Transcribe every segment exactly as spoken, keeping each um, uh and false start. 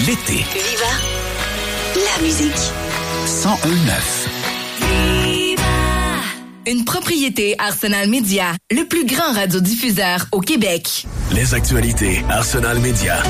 l'été. Viva la musique. cent un neuf. Une propriété Arsenal Media, le plus grand radiodiffuseur au Québec. Les actualités Arsenal Media.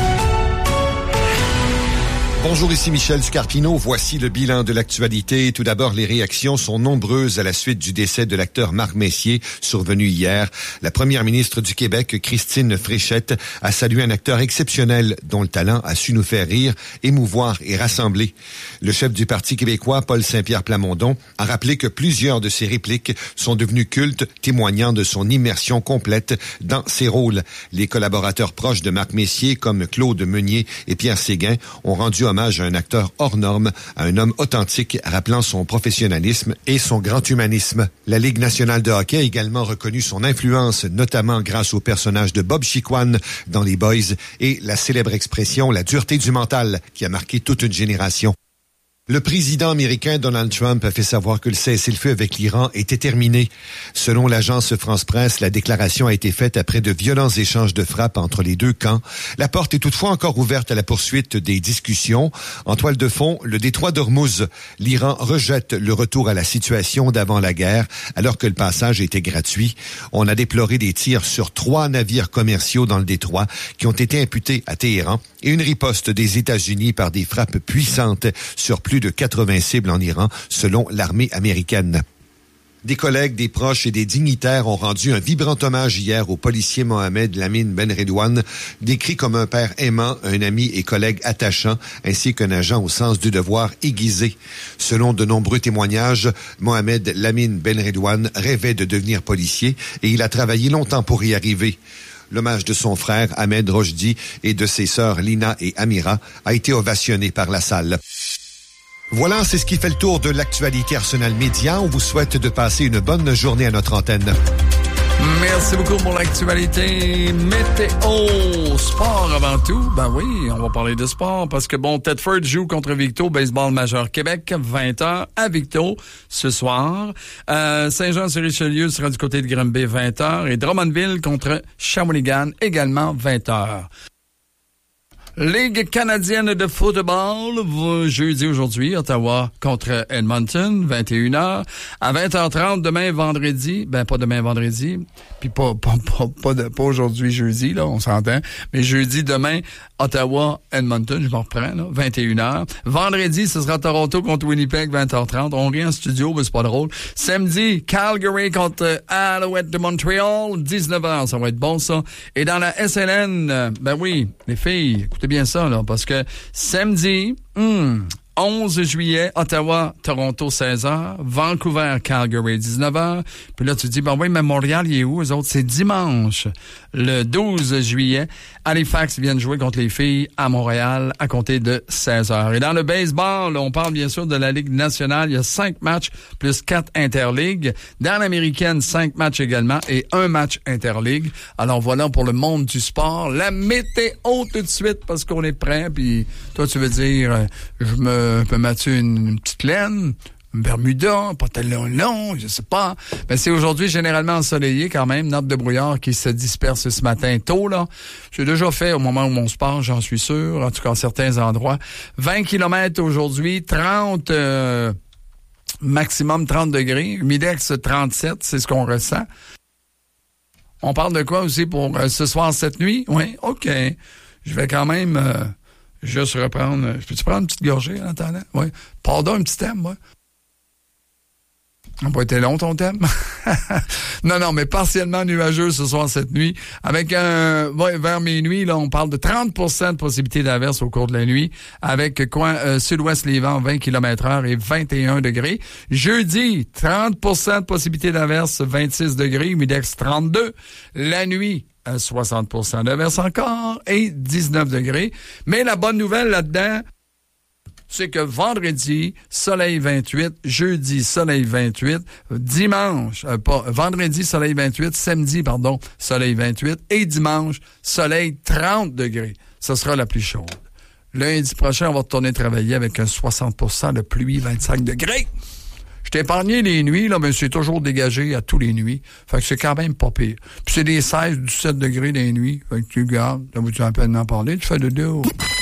Bonjour, ici Michel Scarpino. Voici le bilan de l'actualité. Tout d'abord, les réactions sont nombreuses à la suite du décès de l'acteur Marc Messier, survenu hier. La première ministre du Québec, Christine Fréchette, a salué un acteur exceptionnel dont le talent a su nous faire rire, émouvoir et rassembler. Le chef du Parti québécois, Paul Saint-Pierre Plamondon, a rappelé que plusieurs de ses répliques sont devenues cultes, témoignant de son immersion complète dans ses rôles. Les collaborateurs proches de Marc Messier, comme Claude Meunier et Pierre Séguin, ont rendu hommage à un acteur hors norme, à un homme authentique, rappelant son professionnalisme et son grand humanisme. La Ligue nationale de hockey a également reconnu son influence, notamment grâce au personnage de Bob Chiquan dans Les Boys et la célèbre expression « la dureté du mental » qui a marqué toute une génération. Le président américain Donald Trump a fait savoir que le cessez-le-feu avec l'Iran était terminé. Selon l'agence France-Presse, la déclaration a été faite après de violents échanges de frappes entre les deux camps. La porte est toutefois encore ouverte à la poursuite des discussions. En toile de fond, le détroit d'Ormuz. L'Iran rejette le retour à la situation d'avant la guerre, alors que le passage était gratuit. On a déploré des tirs sur trois navires commerciaux dans le détroit qui ont été imputés à Téhéran et une riposte des États-Unis par des frappes puissantes sur plus de quatre-vingts cibles en Iran, selon l'armée américaine. Des collègues, des proches et des dignitaires ont rendu un vibrant hommage hier au policier Mohamed Lamine Benredouane, décrit comme un père aimant, un ami et collègue attachant, ainsi qu'un agent au sens du devoir aiguisé. Selon de nombreux témoignages, Mohamed Lamine Benredouane rêvait de devenir policier et il a travaillé longtemps pour y arriver. L'hommage de son frère Ahmed Rochdi et de ses sœurs Lina et Amira a été ovationné par la salle. Voilà, c'est ce qui fait le tour de l'actualité Arsenal Média. On vous souhaite de passer une bonne journée à notre antenne. Merci beaucoup pour l'actualité. Météo, sport avant tout. Ben oui, on va parler de sport parce que bon, Thetford joue contre Victo, baseball majeur Québec, vingt heures à Victo ce soir. Euh, Saint-Jean-sur-Richelieu sera du côté de Granby, vingt heures. Et Drummondville contre Shawinigan, également vingt heures. Ligue canadienne de football, jeudi aujourd'hui, Ottawa contre Edmonton, vingt et une heures. À vingt heures trente, demain vendredi, ben pas demain vendredi, puis pas pas pas pas, de, pas aujourd'hui jeudi, là, on s'entend, mais jeudi, demain, Ottawa, Edmonton, je m'en reprends, là, vingt et une heures. Vendredi, ce sera Toronto contre Winnipeg, vingt heures trente. On rit en studio, mais c'est pas drôle. Samedi, Calgary contre Alouette de Montréal, dix-neuf heures, ça va être bon, ça. Et dans la S L N, ben oui, les filles, écoutez bien ça, là, parce que samedi, hmm, onze juillet, Ottawa, Toronto, seize heures. Vancouver, Calgary, dix-neuf heures. Puis là, tu te dis, ben oui, mais Montréal, il est où, eux autres? C'est dimanche, le douze juillet. Halifax viennent jouer contre les filles à Montréal à compter de seize heures. Et dans le baseball, on parle bien sûr de la Ligue nationale. Il y a cinq matchs plus quatre interligues. Dans l'américaine, cinq matchs également et un match interligue. Alors voilà pour le monde du sport. La météo tout de suite parce qu'on est prêt. Puis toi, tu veux dire, je me peux mettre une, une petite laine, un Bermuda, un pantalon long, je sais pas. Mais c'est aujourd'hui généralement ensoleillé quand même. Note de brouillard qui se disperse ce matin tôt, là. J'ai déjà fait au moment où on se parle, j'en suis sûr. En tout cas, à certains endroits. vingt kilomètres aujourd'hui, trente, euh, maximum trente degrés. Humidex trente-sept, c'est ce qu'on ressent. On parle de quoi aussi pour euh, ce soir, cette nuit? Oui, OK. Je vais quand même... Euh, Juste reprendre... Je peux-tu prendre une petite gorgée en attendant? Oui. Pardon, un petit thème, moi. Ça n'a pas été long, ton thème? non, non, mais partiellement nuageux ce soir, cette nuit. Avec un... Ouais, vers minuit, là, on parle de trente pour cent de possibilité d'averse au cours de la nuit. Avec coin euh, sud-ouest les vents, vingt kilomètres heure et vingt et un degrés. Jeudi, trente pour cent de possibilité d'averse, vingt-six degrés. Humidex trente-deux. La nuit... soixante pour cent d'averse encore et dix-neuf degrés. Mais la bonne nouvelle là-dedans, c'est que vendredi, soleil vingt-huit, jeudi, soleil vingt-huit, dimanche, euh, pas, vendredi, soleil vingt-huit, samedi, pardon, soleil vingt-huit et dimanche, soleil trente degrés. Ce sera la plus chaude. Lundi prochain, on va retourner travailler avec un soixante pour cent de pluie, vingt-cinq degrés. Je t'ai épargné les nuits, là, mais c'est toujours dégagé à tous les nuits. Fait que c'est quand même pas pire. Puis c'est des seize, dix-sept degrés les nuits. Fait que tu gardes, ça vous tu à peine d'en parler, tu fais de dos.